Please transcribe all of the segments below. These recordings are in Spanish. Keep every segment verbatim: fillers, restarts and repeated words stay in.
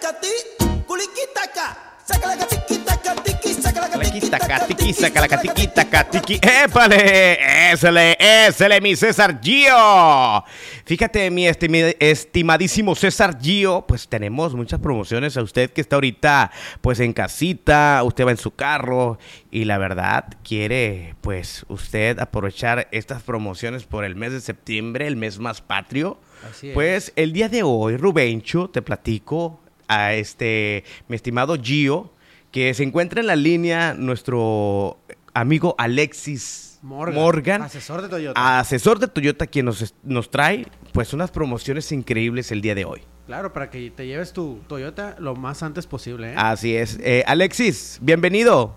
cati, culiquitaca, saca la catiquitaca, tiqui, saca la catiquitaca, Tiki, saca la catiquita, tiki. ¡Épale! ¡Ésele, ésele, mi César Gio! Fíjate, mi estimi- estimadísimo César Gio, pues tenemos muchas promociones a usted que está ahorita, pues en casita, usted va en su carro y la verdad quiere, pues, usted aprovechar estas promociones por el mes de septiembre, el mes más patrio. Así es. Pues el día de hoy, Rubencho, te platico a este, mi estimado Gio, que se encuentra en la línea nuestro amigo Alexis Morgan, Morgan, asesor de Toyota. asesor de Toyota, quien nos, nos trae pues unas promociones increíbles el día de hoy. Claro, para que te lleves tu Toyota lo más antes posible, ¿eh? Así es. Eh, Alexis, bienvenido.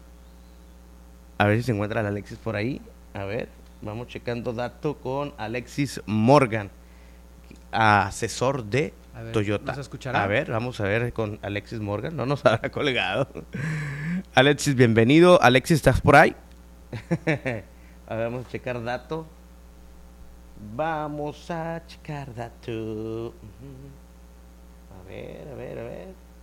A ver si se encuentra el Alexis por ahí. A ver, vamos checando dato con Alexis Morgan, asesor de A ver, Toyota. ¿nos escuchará? A ver, vamos a ver con Alexis Morgan. No nos habrá colgado. Alexis, bienvenido. Alexis, ¿estás por ahí? A ver, vamos a checar dato. Vamos a checar dato. Ujú. A ver, a ver, a ver.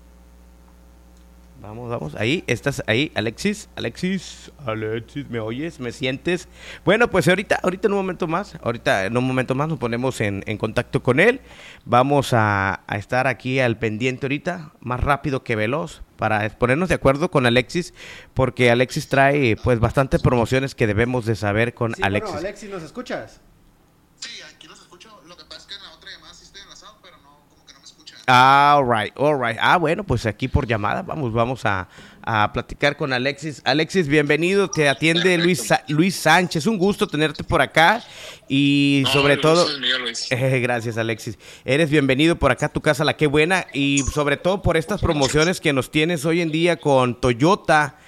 Vamos, vamos. Ahí, estás ahí, Alexis. Alexis, Alexis, ¿me oyes? ¿Me sientes? Bueno, pues ahorita, ahorita en un momento más, ahorita en un momento más nos ponemos en, en contacto con él. Vamos a, a estar aquí al pendiente ahorita, más rápido que veloz, para ponernos de acuerdo con Alexis, porque Alexis trae pues bastantes promociones que debemos de saber con Sí, Alexis. bueno, Alexis, ¿nos escuchas? Sí, aquí los escucho. Lo que pasa es que en la otra llamada sí estoy enlazado, pero no, como que no me escuchan. All right, all right. Ah, bueno, pues aquí por llamada vamos, vamos a, a platicar con Alexis. Alexis, bienvenido. Te atiende Luis, Sa- Luis Sánchez. Un gusto tenerte por acá y No, sobre el todo... gusto es mío, Luis. Eh, gracias, Alexis. Eres bienvenido por acá a tu casa, La Qué Buena, y sobre todo por estas promociones que nos tienes hoy en día con Toyota,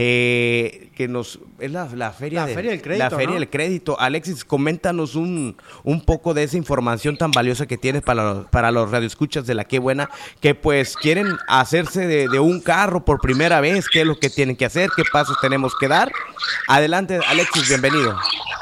eh, que nos es la, la feria La de- feria del crédito, la feria ¿no? del crédito. Alexis, coméntanos un, un poco de esa información tan valiosa que tienes para los, para los radioescuchas de La Qué Buena, que pues quieren hacerse de, de un carro por primera vez. ¿Qué es lo que tienen que hacer? ¿Qué pasos tenemos que dar? Adelante, Alexis, bienvenido.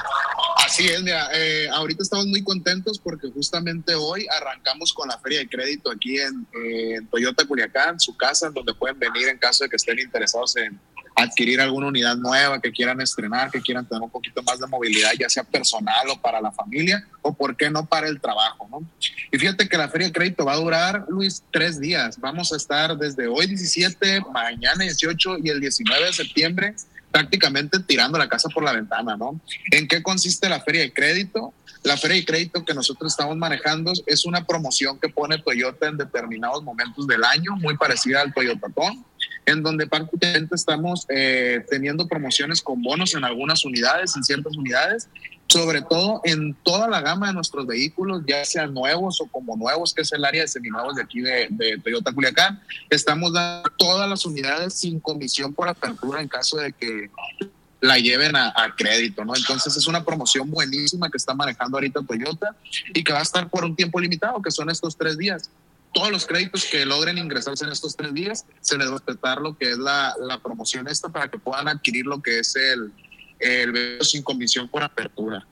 Así es, mira, eh, ahorita estamos muy contentos porque justamente hoy arrancamos con la Feria de Crédito aquí en, eh, en Toyota Culiacán, su casa, en donde pueden venir en caso de que estén interesados en adquirir alguna unidad nueva, que quieran estrenar, que quieran tener un poquito más de movilidad, ya sea personal o para la familia, o por qué no para el trabajo, ¿no? Y fíjate que la Feria de Crédito va a durar, Luis, tres días. Vamos a estar desde hoy diecisiete, mañana dieciocho y el diecinueve de septiembre prácticamente tirando la casa por la ventana, ¿no? ¿En qué consiste la Feria de Crédito? La Feria de Crédito que nosotros estamos manejando es una promoción que pone Toyota en determinados momentos del año, muy parecida al Toyotatón, en donde prácticamente estamos eh, teniendo promociones con bonos en algunas unidades, en ciertas unidades, sobre todo en toda la gama de nuestros vehículos, ya sean nuevos o como nuevos, que es el área de seminuevos de aquí de, de Toyota Culiacán. Estamos dando todas las unidades sin comisión por apertura en caso de que la lleven a, a crédito, ¿no? Entonces es una promoción buenísima que está manejando ahorita Toyota y que va a estar por un tiempo limitado, que son estos tres días. Todos los créditos que logren ingresarse en estos tres días, se les va a respetar lo que es la, la promoción esta para que puedan adquirir lo que es el, el vehículo sin comisión por apertura.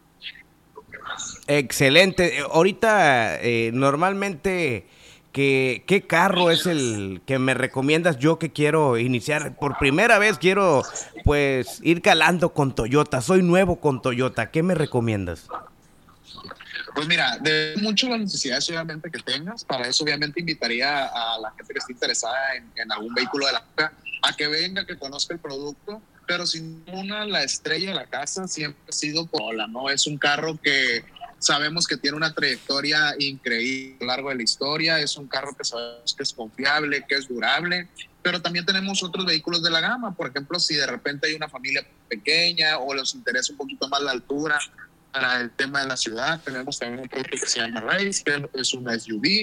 Excelente. Eh, Ahorita, eh, normalmente, ¿qué, ¿qué carro es el que me recomiendas yo que quiero iniciar? Por primera vez quiero, pues, ir calando con Toyota. Soy nuevo con Toyota. ¿Qué me recomiendas? Pues mira, de mucho las necesidades obviamente que tengas. Para eso obviamente invitaría a la gente que esté interesada en, en algún vehículo de la marca a que venga, que conozca el producto, pero sin una, la estrella de la casa siempre ha sido Corolla, ¿no? Es un carro que sabemos que tiene una trayectoria increíble a lo largo de la historia, es un carro que sabemos que es confiable, que es durable, pero también tenemos otros vehículos de la gama. Por ejemplo, si de repente hay una familia pequeña o les interesa un poquito más la altura para el tema de la ciudad, tenemos también un producto que se llama Race, que es una S U V.